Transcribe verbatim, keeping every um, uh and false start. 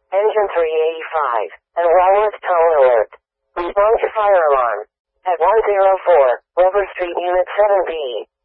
Engine three eighty-five, and wireless tone alert. Respond to fire alarm. At one oh four, Wilbur Street, Unit seven B.